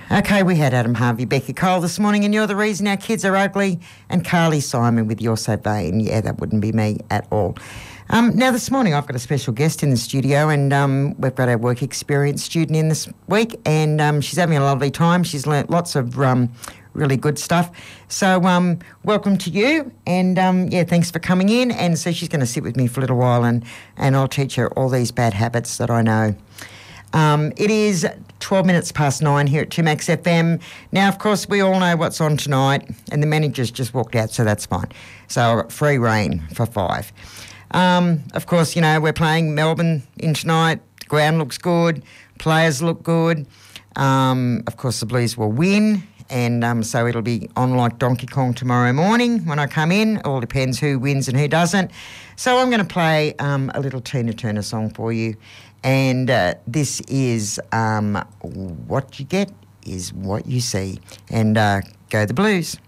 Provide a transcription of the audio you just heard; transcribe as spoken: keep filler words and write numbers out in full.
Okay, we had Adam Harvey, Becky Cole this morning, and you're the reason our kids are ugly, and Carly Simon with You're So Vain. Yeah, that wouldn't be me at all. Um, now, this morning I've got a special guest in the studio, and um, we've got our work experience student in this week, and um, she's having a lovely time. She's learnt lots of um, really good stuff. So um, welcome to you, and um, yeah, thanks for coming in. And so she's going to sit with me for a little while, and, and I'll teach her all these bad habits that I know. Um, it is twelve minutes past nine here at two Max F M. Now, of course, we all know what's on tonight, and the manager's just walked out, so that's fine. So I've got free reign for five. Um, of course, you know, we're playing Melbourne in tonight. The ground looks good. Players look good. Um, of course, the Blues will win, and um, so it'll be on like Donkey Kong tomorrow morning when I come in. All depends who wins and who doesn't. So I'm going to play um, a little Tina Turner song for you. And uh, this is um, What You Get Is What You See. And uh, go the Blues.